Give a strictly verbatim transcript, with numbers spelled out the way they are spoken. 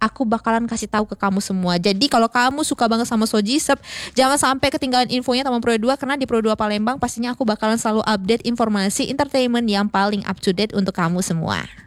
aku bakalan kasih tahu ke kamu semua. Jadi kalau kamu suka banget sama Sojisep, jangan sampai ketinggalan infonya Taman Pro dua, karena di Pro dua Palembang pastinya aku bakalan selalu update informasi entertainment yang paling up to date untuk kamu semua.